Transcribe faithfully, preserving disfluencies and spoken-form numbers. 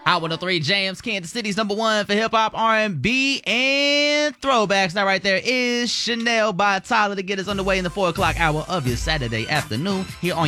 Hot one oh three Jams, Kansas City's number one for hip-hop, R and B, and throwbacks. Now right there is Chanel by Tyler to get us underway in the four o'clock hour of your Saturday afternoon here on